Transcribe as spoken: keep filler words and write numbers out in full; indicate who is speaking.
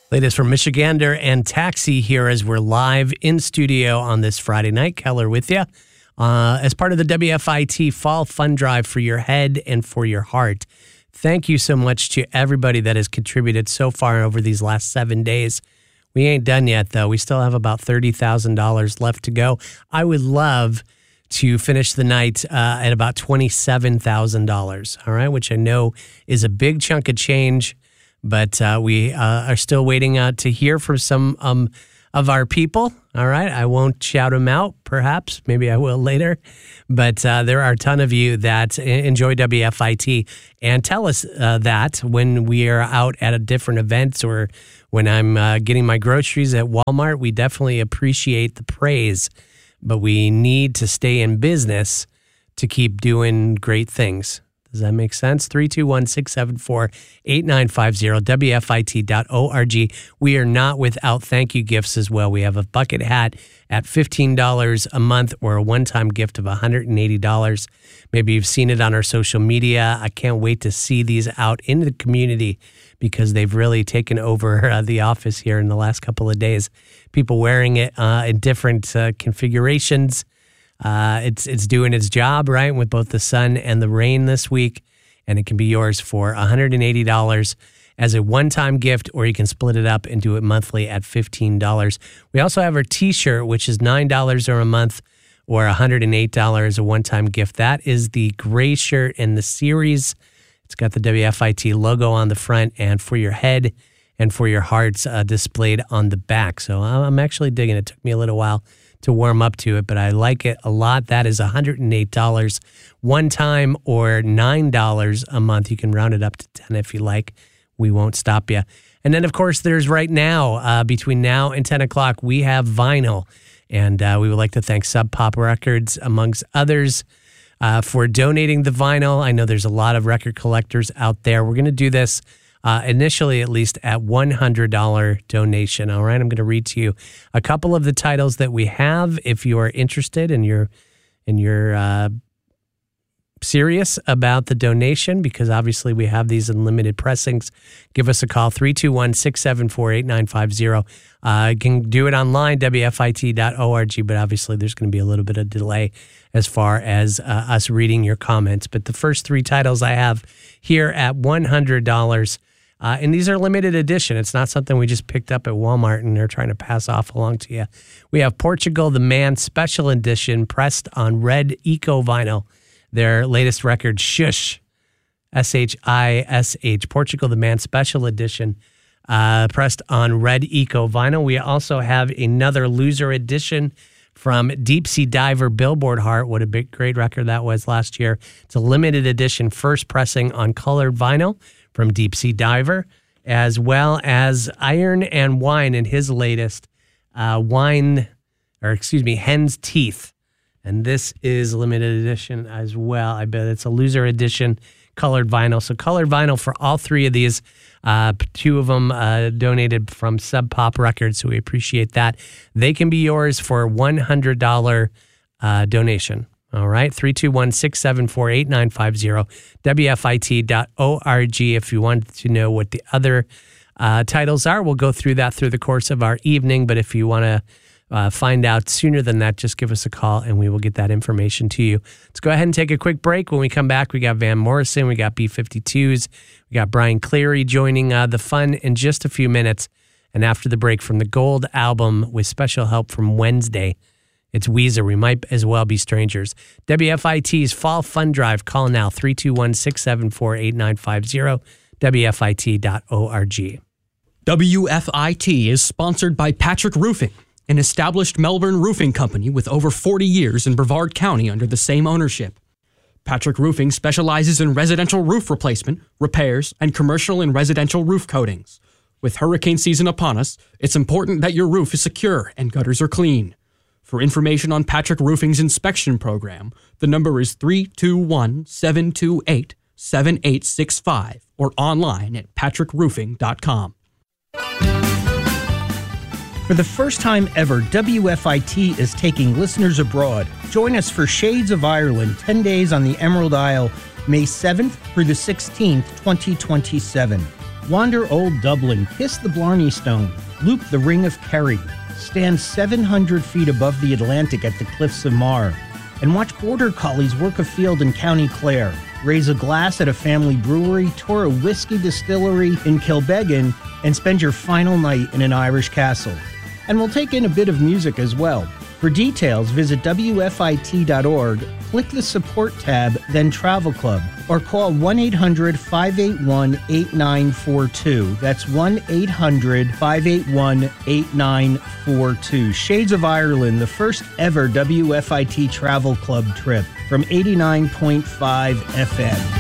Speaker 1: Latest from Michigander and Taxi here as we're live in studio on this Friday night. Keller with you uh, as part of the W F I T Fall Fund Drive for your head and for your heart. Thank you so much to everybody that has contributed so far over these last seven days. We ain't done yet, though. We still have about thirty thousand dollars left to go. I would love to finish the night uh, at about twenty-seven thousand dollars, all right, which I know is a big chunk of change. But uh, we uh, are still waiting uh, to hear from some um, of our people. All right. I won't shout them out, perhaps. Maybe I will later. But uh, there are a ton of you that enjoy W F I T and tell us uh, that when we are out at a different events or when I'm uh, getting my groceries at Walmart. We definitely appreciate the praise, but we need to stay in business to keep doing great things. Does that make sense? three two one, six seven four, eight nine five zero, W F I T dot org. We are not without thank you gifts as well. We have a bucket hat at fifteen dollars a month or a one-time gift of one hundred eighty dollars. Maybe you've seen it on our social media. I can't wait to see these out in the community because they've really taken over uh, the office here in the last couple of days. People wearing it uh, in different uh, configurations. Uh, it's it's doing its job, right, with both the sun and the rain this week, and it can be yours for one hundred eighty dollars as a one-time gift, or you can split it up and do it monthly at fifteen dollars. We also have our T-shirt, which is nine dollars or a month, or one hundred eight dollars a one-time gift. That is the gray shirt in the series. It's got the W F I T logo on the front, and for your head and for your hearts uh, displayed on the back. So I'm actually digging it. It took me a little while to warm up to it, but I like it a lot. That is one hundred eight dollars one time or nine dollars a month. You can round it up to ten if you like. We won't stop you. And then, of course, there's right now, uh, between now and ten o'clock, we have vinyl. And uh, we would like to thank Sub Pop Records, amongst others, uh, for donating the vinyl. I know there's a lot of record collectors out there. We're going to do this Uh, initially, at least, at one hundred dollars donation. All right, I'm going to read to you a couple of the titles that we have. If you are interested and you're and you're uh, serious about the donation, because obviously we have these in limited pressings, give us a call, three two one, six seven four, eight nine five zero. Uh, you can do it online, W F I T dot org, but obviously there's going to be a little bit of delay as far as uh, us reading your comments. But the first three titles I have here at one hundred dollars. Uh, and these are limited edition. It's not something we just picked up at Walmart and they're trying to pass off along to you. We have Portugal the Man Special Edition pressed on red eco vinyl. Their latest record, Shush, S H I S H, Portugal the Man Special Edition, uh, pressed on red eco vinyl. We also have another loser edition from Deep Sea Diver, Billboard Heart. What a big, great record that was last year. It's a limited edition first pressing on colored vinyl from Deep Sea Diver, as well as Iron and Wine in his latest uh, wine, or excuse me, Hen's Teeth. And this is limited edition as well. I bet it's a loser edition colored vinyl. So colored vinyl for all three of these. Uh, two of them uh, donated from Sub Pop Records, so we appreciate that. They can be yours for a one hundred dollars uh, donation. All right, three two one, six seven four, eight nine five zero, W F I T dot org. If you want to know what the other uh, titles are, we'll go through that through the course of our evening. But if you want to uh, find out sooner than that, just give us a call and we will get that information to you. Let's go ahead and take a quick break. When we come back, we got Van Morrison, we got B fifty-twos, we got Brian Cleary joining uh, the fun in just a few minutes. And after the break, from the Gold album with special help from Wednesday, it's Weezer. We might as well be strangers. W F I T's Fall Fun Drive. Call now, three two one, six seven four, eight nine five zero, W F I T dot org.
Speaker 2: W F I T is sponsored by Patrick Roofing, an established Melbourne roofing company with over forty years in Brevard County under the same ownership. Patrick Roofing specializes in residential roof replacement, repairs, and commercial and residential roof coatings. With hurricane season upon us, it's important that your roof is secure and gutters are clean. For information on Patrick Roofing's inspection program, the number is three two one, seven two eight, seven eight six five or online at patrick roofing dot com.
Speaker 3: For the first time ever, W F I T is taking listeners abroad. Join us for Shades of Ireland, ten days on the Emerald Isle, May seventh through the sixteenth, twenty twenty-seven. Wander Old Dublin, kiss the Blarney Stone, loop the Ring of Kerry, stand seven hundred feet above the Atlantic at the Cliffs of Moher, and watch Border Collies work a field in County Clare, raise a glass at a family brewery, tour a whiskey distillery in Kilbeggan, and spend your final night in an Irish castle. And we'll take in a bit of music as well. For details, visit W F I T dot org, click the Support tab, then Travel Club, or call one eight hundred, five eight one, eight nine four two. That's one eight hundred, five eight one, eight nine four two. Shades of Ireland, the first ever W F I T Travel Club trip from eighty-nine point five F M.